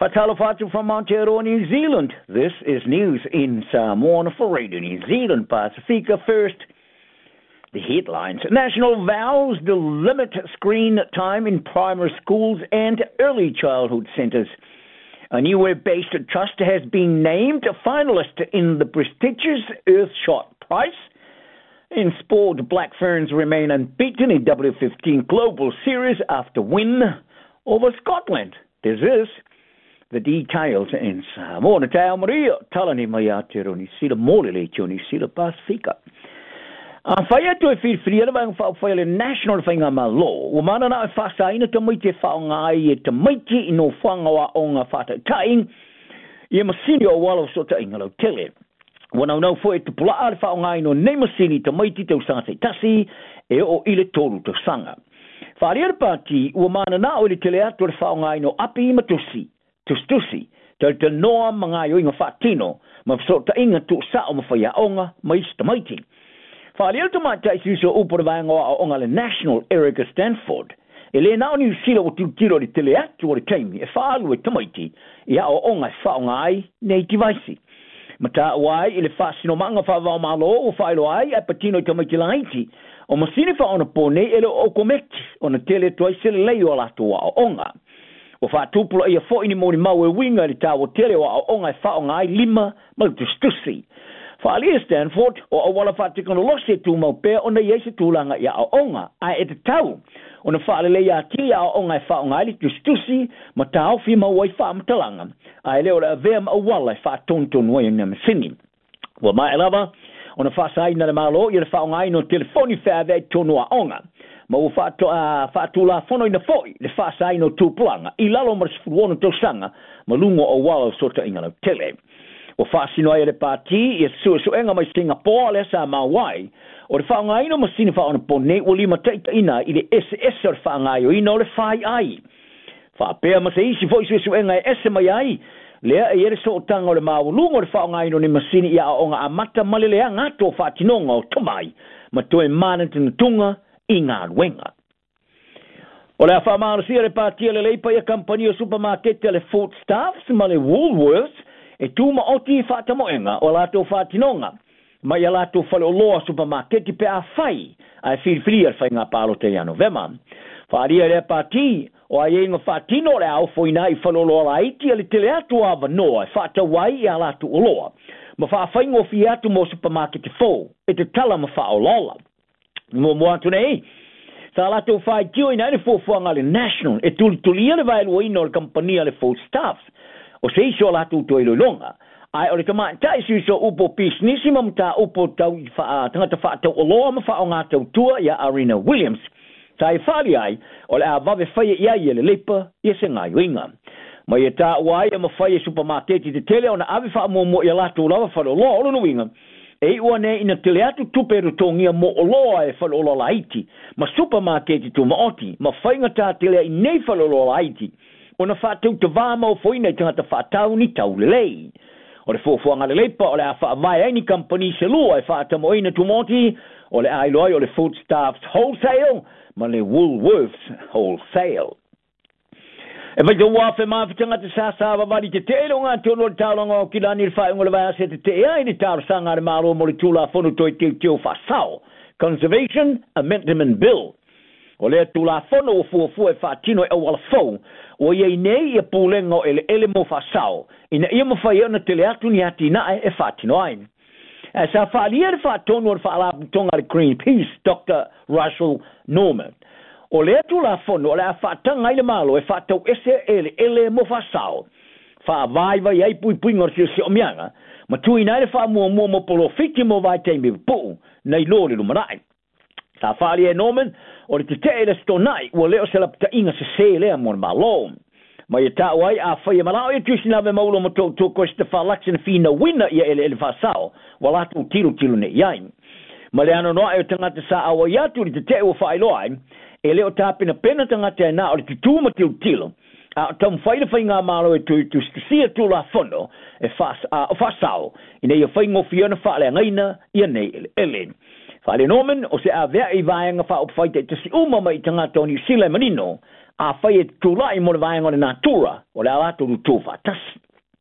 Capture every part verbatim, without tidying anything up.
Fatalo Fatu from Aotearoa, New Zealand. This is news in Samoa for Radio New Zealand Pacifica First. The headlines. National vows to limit screen time in primary schools and early childhood centres. A new web-based trust has been named a finalist in the prestigious Earthshot Prize. In sport, Black Ferns remain unbeaten in W fifteen Global Series after win over Scotland. This is the details in Samoa. Na Tau Maria, talani mai Aotearoa New Zealand, mōrele tio New Zealand Pacifica. A whai atu e whiwhiria wang whai le national whainga ma lo. Wa mana na e whasaina te mai te whaongai e te maiti ino whangawa o ngā whātai. I e masini o walo so ta inga lau tele. Wana unau fo e te pula ale whaongai no nei masini te maiti te usanga te tasi e o ile toru te sanga. Wharia pati ua mana na o ile tele atu le whaongai no api i matusi. Tustusi, te te noa mga yo inga whaatino, ma so ta inga tu sa o mawhia onga, ma ista maiti. Whaaliel tu mai tai siso upora vaenga o onga le National Erica Stanford. E le nao ni usila o tu tiro di tele atu o le taimi, e whaalu e tamaiti, i a o onga e whaonga ai, nei tivaisi. Ma ta wai, i le whaasino manga whaavao malo o whailo ai, a patino i tamaiti laiti, o masini whaona pone ele o kometi, o na tele tuaise le leo alato wa o onga. O whaatupula ia fo ini moni mau e winga li tāwo tere o o ngai whao ngai lima mau tu stusi. Whaalia Stanford o o wala whaatikana lose tu mau pēr o na iese tūlanga ia o onga ai e te tau. O na whaalele ia ki a o ngai whao ngai li tu stusi ma tāo fi mau wai whaamatalanga. Ai leo la vea ma wala e whaatontonu wai na masini. Wa mai lava o na whaasai na le malo i le whao ngai no telefoni whaave tonu a onga. Ma u fato a fato la fono ina foi le fa sai no tu planga I lalo mar sfuono to sanga ma lungo o walo sota inga tele o fa sino ai le parti e su su enga mai Singapore le sa ma wai o le fa ngai no masini fa on pone o lima taita ina I le S S or fa ngai o ino le fai ai fa pe ma sei si foi su su enga S mai ai le e le so tanga o le ma lungo le fa ngai no ni masini ia o nga amata male le nga to fa tinonga o tomai ma to e mana tunga Inga wenga. O le whamara sia le pātia le leipa ia kampani o supermarket le Food Staffs ma le Woolworths e tūma oti whatamoenga o lato whatinonga. Ma ia lato whale o loa supermarket pe a whai a whirwhiri ar whai ngā pālo te iano vema. Whaaria le pāti o a ienga whatino le au foina I whale o loa la iti le tele atu a vanoa e whatawai i a lato o loa. Ma whaafai fi atu mo supermarket e fō e te tala ma wha o lola. Mo mo atu nei. Sa la to fai tio ina le fo fo ngale national e tu tu lia le vai lo ino le compagnia le Food Staffs. O sei so la tu to ilo longa. Ai o le tama tai si so upo business ma mta upo tau fa tanga fa to lo ma fa nga to tua ya Arena Williams. Sai fali ai o le ava ve fai ia ia le lepa ia se ngai winga. Ma ia ta wai ma fai supermarket te tele ona ave fa mo mo ia la tu lava fa lo lo no winga. E wane ina tele atu tuperu tongia mo oloa e whalolola iti. Ma supermarket tu maoti, ma whainga tā tele I nei whalolola iti. O na whātau te vāma o whoina I tangata whātau ni tau lelei. O le whōwhanga le leipa, o le a whaamai aini company se lua e whātamo ina tu moti, o le ailoai o le Food Staffs Wholesale, ma le Woolworths Wholesale. E mai te wafe mawhitanga te sāsāwa wari te te ero ngā tono le tālanga o ki lani le whae ngole vai ase te te ea I ni tāra sanga le mālo mo le tūla whono toi te teo whasao. Conservation Amendment Bill. O lea tūla whono o fua fua e whaatino e wala fau. O iei nei e pūlenga o ele ele mo whasao. Ina ia mo whai ana te le atu ni ati nae e whaatino ain. E sa whaalia le whaatono le whaalaputonga le Greenpeace, Doctor Russell Norman. O le atu la fono, o le a whaatanga I le malo, e whaatau ese ele, ele mo whasao. Wha vai vai ai pui pui ngor si o mianga, ma tui nai le wha mua mua mo polo fiti mo vai teimi puu, nei lori lumarai. Sa whaali e Norman, o le te te ele sto nai, ua leo se la pita inga se se lea mo malo. Ma ia ta wai a whai e malao e tuisi nawe maulo mo tō tō koe ste whalaksi na whina wina ia ele ele whasao, wa latu tiru tiru ne iai. Ma le ano noa e o tangata sa awa iatu li te te ua whailoai, e leo tāpina pena tangata e nā o le tutuma tiu tilo. A tam whaida whai ngā malo e tu tu sia tu la fono e whasao. I nei e whai ngofi ana whaale ngaina i nei ele ele. Fale nomen o se a vea i vaenga fa opfaita te si uma mai tangata o New Zealand manino a fai e tula i mo le vaenga o le natura o le alato lu tufa tasi.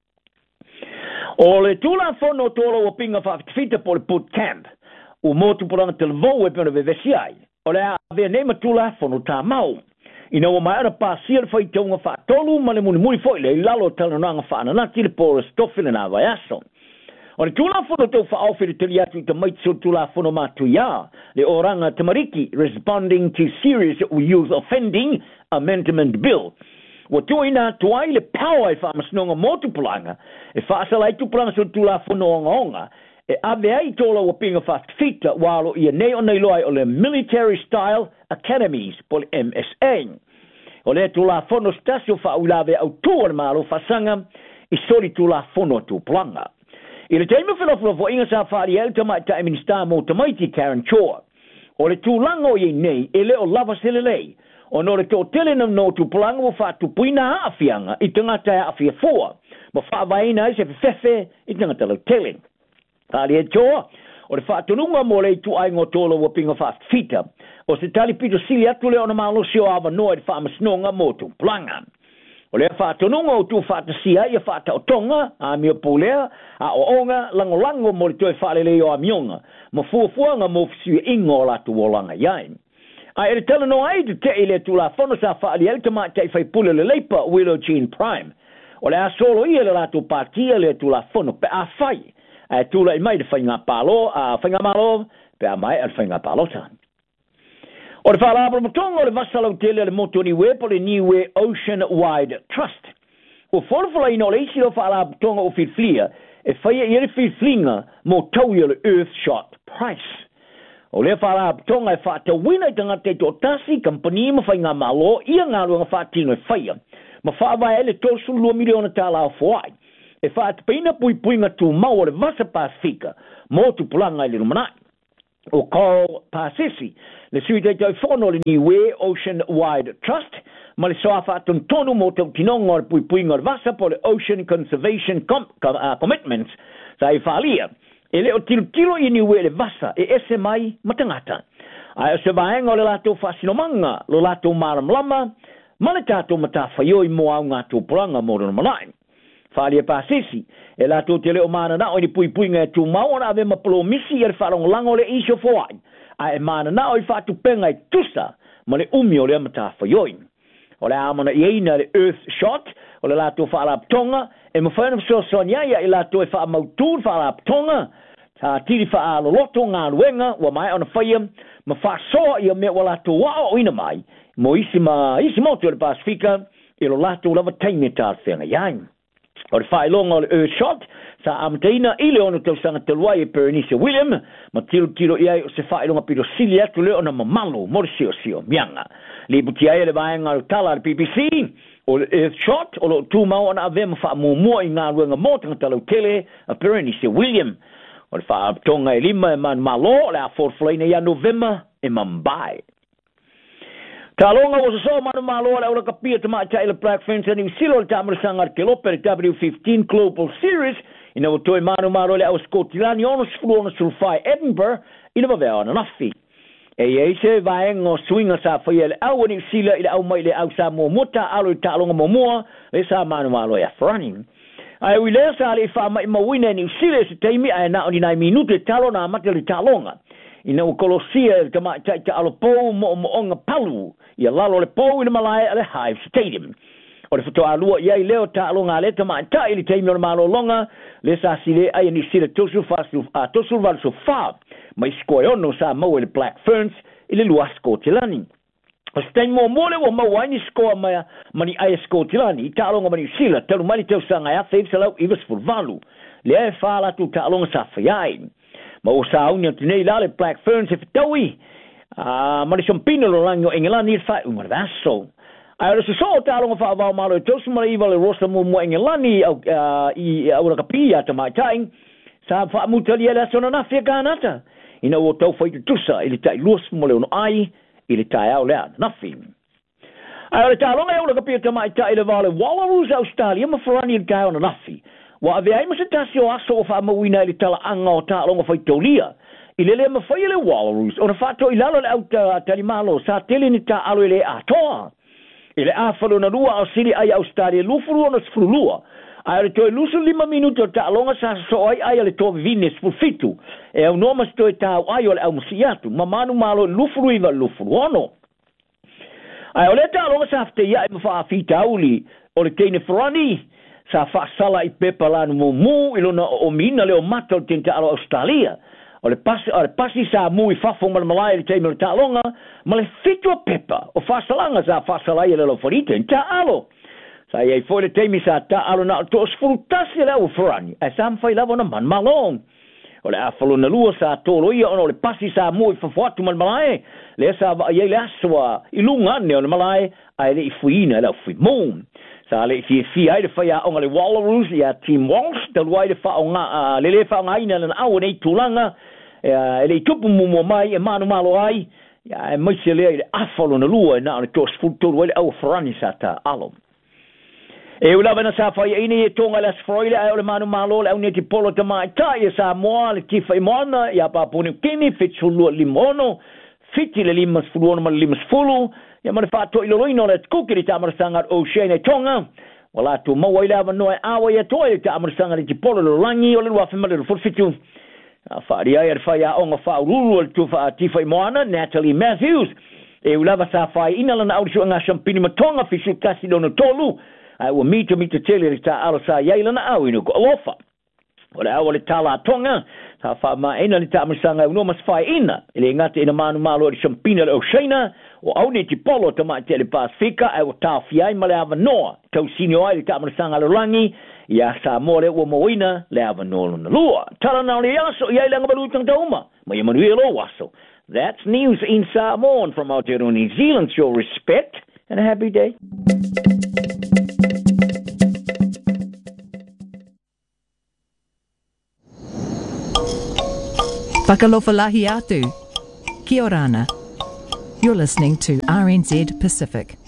O le tula fono tolo o pinga fa fita po le boot camp o motu poranga te levou e pena vevesi ai o le a vea nema tula fono ta mau. Ina o mai ara pasia le fai taunga fa tolu ma le muni muni foi le lalo talananga fa ananati le po le stofile na vai aso. O le tula fono tau fa au fere tali atu i ta maitso tula fono matu ia, le oranga tamariki, responding to serious youth offending amendment bill. Wa tu ina tuai le power e fa masnonga motu pulanga, e fa asalai tu pulanga so tula fono onga onga, e ave ai tola wa pinga fa fita walo ia nei o nei loai o le military style academies po le M S A. O le tula fono stasio fa ulave au tu o le malo fa sanga, i soli tula fono tu pulanga. I le teima whenofuna fo inga sa whaari el tamai ta e minister mo tamaiti Karen Chua. O le tūlanga o ye nei, e le o lava sele lei. O no le tō tele nam no tu pulanga mo wha tu puina a afianga i tangata a afia fua. Ma wha vaina i se fefefe i tangata lau tele. Tali e Chua, o le wha tununga mo le tu ai ngō tōla wa pinga wha fita. O se tali pito sili atu le ona malo sio awa noa i wha masnonga mo tu pulanga. O le whātononga o tū whātasia i a whātautonga a mia pūlea a o onga langolango mo le toi whaalele o a mionga ma fuafuanga mo fisiu ingo o latu o langa iai. A ere tala no ai te te ile tū la whono sa whaali el tama te whai pule le leipa Willow Jean Prime. O le a solo i le latu pātia le tū la whono pe a whai. A tū la i mai de whainga pālo a whainga malo pe a mai al whainga pālota. O le whaalabra matonga o le vasalau tele le motoni we po le Niue Ocean Wide Trust. O wholawhala ina o le isi o whaalabra matonga o whirwhia e whaia i le whirwhinga mo tau i le Earthshot Price. O le whaalabra matonga e whaata wina i tangata to tasi company ma whainga malo ia ngā runga whaatino e whaia. Ma whaawai ele tosu lua miliona tāla o whaai. E whaata peina pui puinga tū mau o le vasa Pasifika mo tu pulanga i le rumanai. O Carl Pasisi, le sui te tau whono le Niue Ocean Wide Trust, ma le soa whaatun tonu mo tau tinonga o pui pui ngor vasa po le Ocean Conservation com, com, uh, Commitments sa i whaalia. E le o tilo tilo i Niue le vasa e ese mai matangata. Ai o se vaenga o le lato whasinomanga, lo lato maram lama, ma le tato mata whaioi mo au ngā tūpuranga mo rono malai. Whaalia Pasisi, e la tō te leo mana na o ni pui pui ngai tū mau na ave mapolo misi e le wharongo lango le isio foai. A e mana na o i whātu penga i tusa, ma le umi o le amata whaioi. O le amana i eina le Earthshot, o le la tō whaalap tonga, e ma whaina mso sonyaia i la tō e wha mautūr whaalap tonga, ta tiri wha aloloto ngā luenga, wa mai ona whaia, ma wha soa i a mea wa la tō wao o ina mai, mo isi ma isi motu o le Pasifika, i lo la tō lava taime tā whenga iai. O le whaelonga o le Earthshot, sa amteina i le ono tau sanga te luai e Berenice William, ma tiro tiro iai o se whaelonga piro sili atu le ona mamalu, mori sio sio, mianga. Le buti ai le vaenga o tala le P B C, o le Earthshot, o lo tū mau ana avema wha mua i ngā ruenga mōtanga talau tele, a Berenice William. O le wha tonga e lima e man malo, le a forflaina ia November e Mumbai. Talonga was so manu malo la ora kapia tama taila Black Ferns and Silo tamar sangar kelope W fifteen Global Series ina o toi manu malo le au Scotland ono sfluona sulfai Edinburgh ina va vea na nafi. E e se vaengo swinga sa foi le au ni sila ila au mai le au sa mo mota alu talonga mo mo le sa manu malo ya running. Ai we le sa le fa mai mo wina ni sila se taimi ai na oni nai minute talona mata le talonga. Ina o Colossia tama taita alopo mo mo onga palu. Ia lalo le pou ina malai ale Hive Stadium. O le whatoa alua iai leo ta alonga le tama ta ili teimi o le malo longa le sa sile ai ni sile tosu fasu a tosu val so fa mai skoe ono sa mau le Black Ferns ili lua Scotland. O stai mo mole o mau ai ni skoa mai mani ai Scotland ta alonga mani sila telu mani tau sanga ya fave salau iwas for valu. Le ai fala tu ta alonga sa fai. Ma o sa unia tinei la le Black Ferns e fitaui. Ah, uh, mari sompino lo lango England ni fa un vaso. Ai lo so ta lo fa va malo to sma i vale rosa mo mo England ni au i au na kapia ta mai tai. Sa fa mutali la sona na fia ganata. Ina o to fa tu sa ili tai los mo le no ai ili tai au la nothing. Ai lo ta lo ai au na kapia ta mai tai le vale Wallaroos Australia ma forani il kai on nafi. Wa ave ai mo se tasio aso fa mo wina ili tala anga o ta lo fa tolia. I le le mawhai le Wallaroos, o na whato i lalo le au ta talimalo, sa tele ni ta alo i le atoa. I le awhalo na lua au siri ai Australia, lufuru ona sfurulua. Ai le toi lusu lima minuto ta alonga sa so ai ai le toi vine sfurfitu. E au noma stoi ta ai o le au musiatu, mamanu malo lufuru iwa lufuru ono. Ai o le ta alonga sa hafte ia e mawha fita auli, o le teine frani, sa whaasala i pepa lanu mu mu, ilo na o mina le o mata o tenta alo Australia. O le pasi, o le pasi sa mu i whafo ma le malai le teime le ta alonga, ma le fitu a pepa, o whaasalanga sa whaasala i le lo farite, in ta alo. Sa iei foi le teime sa ta alo na to sfurutasi le au frani, ai sa mwhai lavo na man malong. O le afalo na lua sa tolo ia, o le pasi sa mu i whafo ma le malai, le sa iei le aswa, i lungane o le malai, ai le i fuina le au fui moon. Sa le fi fi ai de fa ya onga le Wallaroos ya Team Walsh te luai de fa onga le le fa onga ina na au nei tulanga e le tupu mu mo mai e manu malo ai ya e mai se le afalo na lua na le tos futo le au frani sata alo e ula bana sa fa ina e tonga las froile ai le manu malo le ne ti polo te mai ta ya sa mo le ti fa mona ya pa puni kini fitsulu limono fiti le limas fulu ma limas fulu ya mana fato ilo ino le kukiri ta marasanga o shene tonga wala tu mo wai lava no awa ya toi ta marasanga le tipolo lo langi o le wa family le forfitu fa ria er fa ya onga fa rulu tu fa tifa moana Natalie Matthews e ulava sa fa ina lana au nga champini matonga fisu kasi no tolu ai wa mito mito tele ta ala sa ya lana au ino ko lofa wala au le tala tonga sa fa ma ina le ta marasanga no mas fa ina ile ngate ina manu malo le champini le oceana o au ne ti polo te mai te le Pasifika ai o tau fiai ma le ava noa tau sinio ai le tamarasanga le rangi ia sa more o moina le ava noa na lua tala na le aso ia ilanga balu tang tauma ma ia manuia lo waso. That's news in Samoan from Aotearoa New Zealand. Show respect and a happy day. Whakalofalahi atu. Kia orana. You're listening to R N Z Pacific.